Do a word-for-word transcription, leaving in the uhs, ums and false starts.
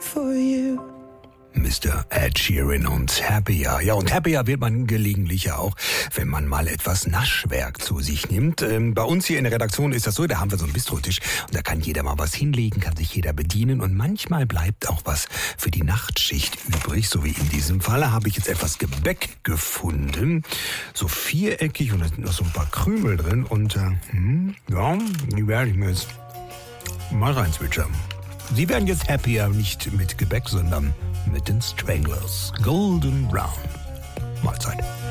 for you. Mister Ed Sheeran und Happier. Ja, und Happier wird man gelegentlich ja auch, wenn man mal etwas Naschwerk zu sich nimmt. Ähm, bei uns hier in der Redaktion ist das so, da haben wir so einen Bistrotisch und da kann jeder mal was hinlegen, kann sich jeder bedienen und manchmal bleibt auch was für die Nachtschicht übrig. So wie in diesem Fall habe ich jetzt etwas Gebäck gefunden, so viereckig und da sind noch so ein paar Krümel drin und äh, hm, ja, die werde ich mir jetzt mal reinzwitschern. Sie werden jetzt happier, nicht mit Gebäck, sondern mit den Stranglers. Golden Brown. Mahlzeit.